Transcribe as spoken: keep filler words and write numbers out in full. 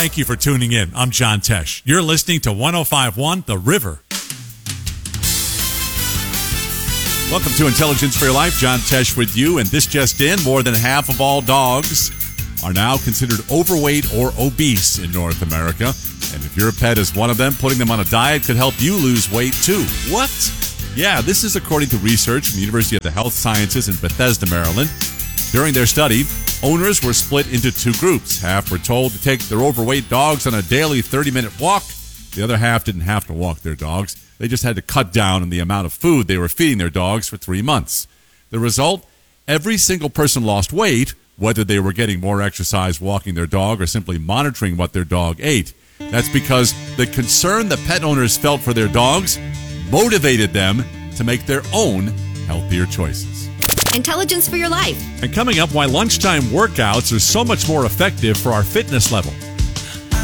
Thank you for tuning in. I'm John Tesh. You're listening to one oh five point one The River. Welcome to Intelligence for Your Life. John Tesh with you. And this just in, more than half of all dogs are now considered overweight or obese in North America. And if your pet is one of them, putting them on a diet could help you lose weight too. What? Yeah, this is according to research from the University of the Health Sciences in Bethesda, Maryland. During their study, owners were split into two groups. Half were told to take their overweight dogs on a daily thirty-minute walk. The other half didn't have to walk their dogs. They just had to cut down on the amount of food they were feeding their dogs for three months. The result? Every single person lost weight, whether they were getting more exercise walking their dog or simply monitoring what their dog ate. That's because the concern the pet owners felt for their dogs motivated them to make their own healthier choices. Intelligence for Your Life. And coming up, why lunchtime workouts are so much more effective for our fitness level.